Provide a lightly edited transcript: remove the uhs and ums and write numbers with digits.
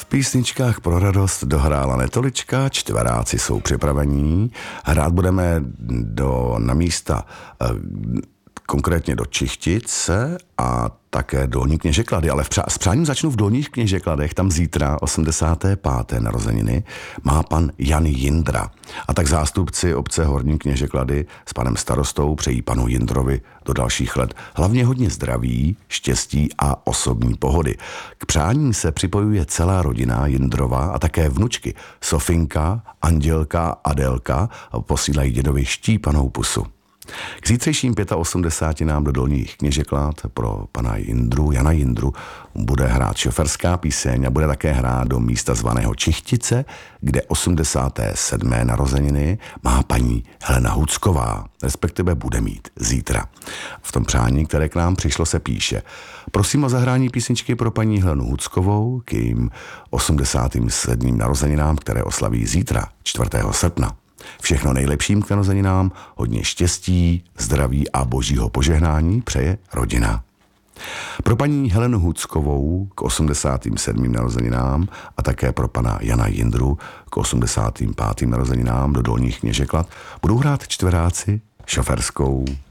písničkách pro radost dohrála Netolička, čtveráci jsou připravení. Hrát budeme na místa konkrétně do Čichtic a také Dolní Kněžeklady, ale s přáním začnu v Dolních Kněžekladech, tam zítra 85. narozeniny má pan Jan Jindra. A tak zástupci obce Horní Kněžeklady s panem starostou přejí panu Jindrovi do dalších let hlavně hodně zdraví, štěstí a osobní pohody. K přání se připojuje celá rodina Jindrova a také vnučky Sofinka, Andělka, Adélka posílají dědovi štípanou pusu. K zítřejším 85 do Dolních Kněžeklad pro pana Jana Jindru bude hrát šoferská píseň a bude také hrát do místa zvaného Čichtice, kde 87. narozeniny má paní Helena Hucková, respektive bude mít zítra. V tom přání, které k nám přišlo, se píše: prosím o zahrání písničky pro paní Helenu Huckovou k jejím 87. narozeninám, které oslaví zítra 4. srpna. Všechno nejlepším k narozeninám, hodně štěstí, zdraví a božího požehnání přeje rodina. Pro paní Helenu Huckovou k 87. narozeninám a také pro pana Jana Jindru k 85. narozeninám do Dolních Kněžeklad budou hrát čtveráci šoferskou